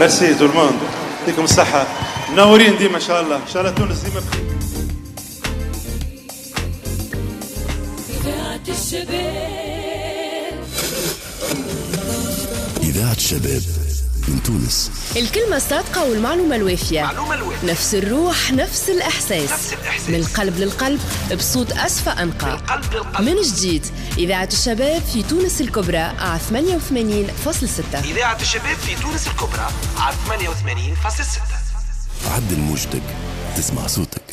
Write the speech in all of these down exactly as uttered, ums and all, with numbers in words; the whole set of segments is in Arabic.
ميرسي تو الموند، يعطيكم الصحة، منورين ديما إن شاء الله، إن شاء الله تونس ديما بخير. إذاعة الشباب، إذاعة الشباب من تونس. الكلمة الصادقة والمعلومة الوافية، معلومة الوافية. نفس الروح نفس الإحساس. نفس الإحساس، من القلب للقلب بصوت أصفى أنقى. القلب للقلب. من جديد إذاعة الشباب في تونس الكبرى على ثمانية وثمانين فاصلة ستة. إذاعة الشباب في تونس الكبرى على ثمانية وثمانين فاصلة ستة. عدل موجتك تسمع صوتك.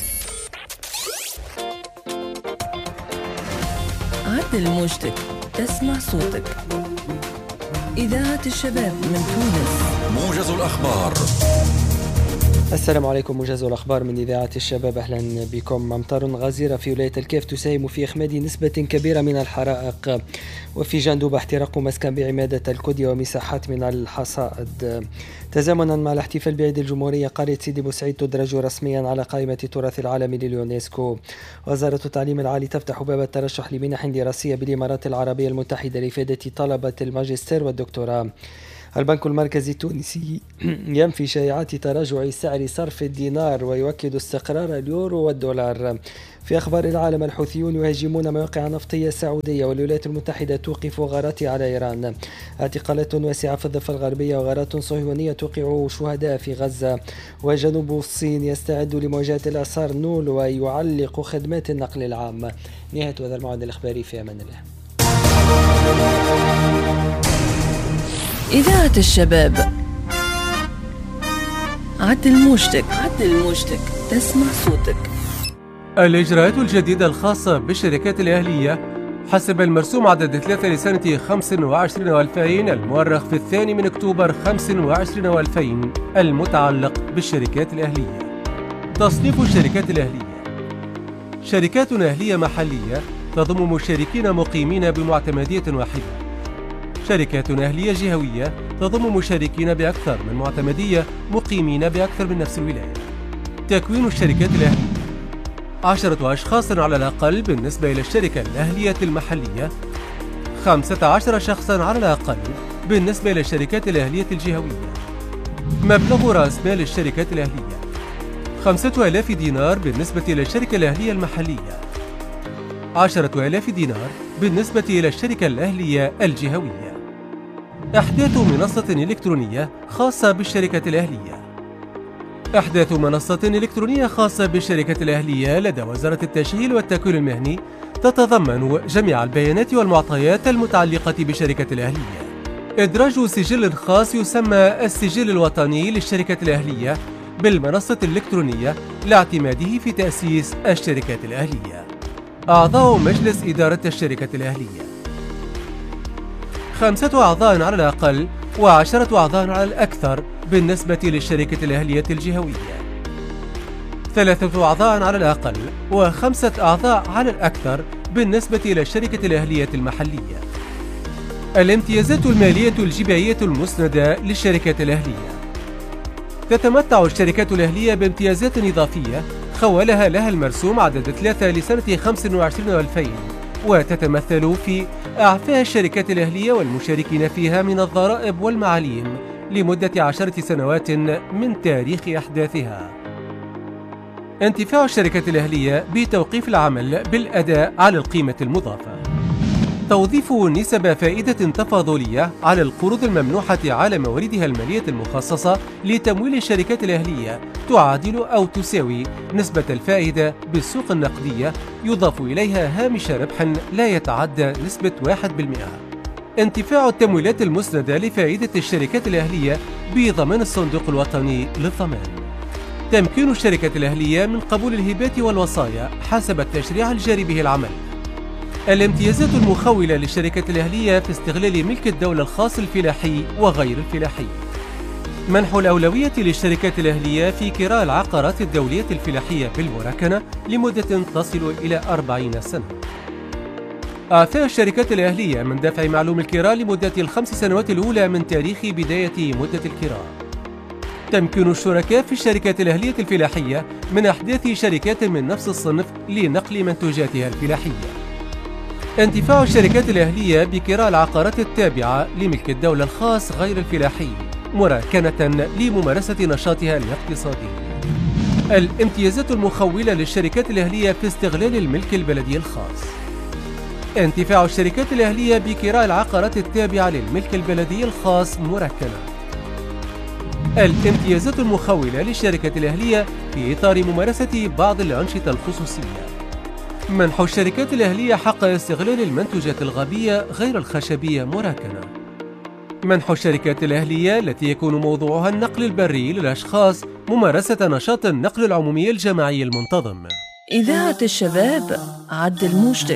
عدل موجتك تسمع صوتك. إذاعة الشباب من تونس. موجز الأخبار. السلام عليكم. موجز الأخبار من إذاعة الشباب، أهلا بكم. أمطار غزيرة في ولاية الكاف تساهم في إخماد نسبة كبيرة من الحرائق، وفي جندوب احتراق مسكن بعمادة الكدية ومساحات من الحصائد. تزامنا مع الاحتفال بعيد الجمهورية، قرية سيدي بوسعيد تدرج رسميا على قائمة التراث العالمي لليونسكو. وزارة التعليم العالي تفتح باب الترشح لمنح دراسية بالإمارات العربية المتحدة لإفادة طلبة الماجستير والدكتوراه. البنك المركزي التونسي ينفي شائعات تراجع سعر صرف الدينار ويؤكد استقرار اليورو والدولار. في أخبار العالم، الحوثيون يهاجمون مواقع نفطية سعودية، والولايات المتحدة توقف غارات على إيران. اعتقالات واسعة في الضفة الغربية وغارات صهيونية توقع شهداء في غزة. وجنوب الصين يستعد لمواجهة الإعصار نول ويعلق خدمات النقل العام. نهاية هذا الموعد الإخباري، في أمان الله. إذاعة الشباب، عدل موجتك عدل موجتك تسمع صوتك. الإجراءات الجديدة الخاصة بالشركات الأهلية حسب المرسوم عدد ثلاثة لسنة خمسة وعشرين وألفين المؤرخ في الثاني من أكتوبر خمسة وعشرين وألفين المتعلق بالشركات الأهلية. تصنيف الشركات الأهلية: شركات أهلية محلية تضم مشاركين مقيمين بمعتمدية واحدة. شركات أهلية جهوية تضم مشاركين بأكثر من معتمدية مقيمين بأكثر من نفس الولاية. تكوين الشركات الأهلية: عشرة أشخاص على الأقل بالنسبة إلى الشركة الأهلية المحلية، خمسة عشر شخصا على الأقل بالنسبة إلى الشركات الأهلية الجهوية. مبلغ رأس مال الشركات الأهلية: خمسة آلاف دينار بالنسبة إلى الشركة الأهلية المحلية، عشرة آلاف دينار بالنسبة إلى الشركة الأهلية الجهوية. إحداث منصة إلكترونية خاصة بالشركة الأهلية: إحداث منصة إلكترونية خاصة بالشركة الأهلية لدى وزارة التشغيل والتكوين المهني تتضمن جميع البيانات والمعطيات المتعلقة بالشركة الأهلية. إدراج سجل خاص يسمى السجل الوطني للشركة الأهلية بالمنصة الإلكترونية لاعتماده في تأسيس الشركات الأهلية. أعضاء مجلس إدارة الشركة الأهلية: خمسة أعضاء على الأقل وعشرة أعضاء على الأكثر بالنسبة للشركة الأهلية الجهوية، ثلاثة أعضاء على الأقل وخمسة أعضاء على الأكثر بالنسبة إلى الشركة الأهلية المحلية. الامتيازات المالية الجبائية المسندة للشركة الأهلية: تتمتع الشركات الأهلية بامتيازات إضافية خولها لها المرسوم عدد ثلاثة لسنة خمسة وعشرين ألفين، وتتمثل في إعفاء الشركات الأهلية والمشاركين فيها من الضرائب والمعاليم لمدة عشرة سنوات من تاريخ إحداثها. انتفاع الشركات الأهلية بتوقيف العمل بالأداء على القيمة المضافة. توظيف نسب فائدة تفاضلية على القروض الممنوحة على مواردها المالية المخصصة لتمويل الشركات الأهلية تعادل أو تساوي نسبة الفائدة بالسوق النقدية، يضاف إليها هامش ربح لا يتعدى نسبة واحد بالمئة. انتفاع التمويلات المسندة لفائدة الشركات الأهلية بضمان الصندوق الوطني للضمان. تمكين الشركة الأهلية من قبول الهبات والوصايا حسب التشريع الجاري به العمل. الامتيازات المخولة للشركة الأهلية في استغلال ملك الدولة الخاص الفلاحي وغير الفلاحي. منح الأولوية للشركات الأهلية في كراء العقارات الدولية الفلاحية بالمراكنة لمدة تصل إلى أربعين سنة. إعفاء الشركات الأهلية من دفع معلوم الكراء لمدة الخمس سنوات الأولى من تاريخ بداية مدة الكراء. تمكين الشركاء في الشركات الأهلية الفلاحية من إحداث شركات من نفس الصنف لنقل منتوجاتها الفلاحية. انتفاع الشركات الأهلية بكراء العقارات التابعة لملك الدولة الخاص غير الفلاحي مراكنة لممارسة نشاطها الاقتصادي. الامتيازات المخولة للشركات الأهلية في استغلال الملك البلدي الخاص. انتفاع الشركات الأهلية بكراء العقارات التابعة للملك البلدي الخاص مراكنة. الامتيازات المخولة للشركة الأهلية في إطار ممارسة بعض الأنشطة الخصوصية. منح الشركات الأهلية حق استغلال المنتوجات الغابية غير الخشبية مراكنة. منح الشركات الأهلية التي يكون موضوعها النقل البري للأشخاص ممارسة نشاط النقل العمومي الجماعي المنتظم. إذاعة الشباب عد الموجتك.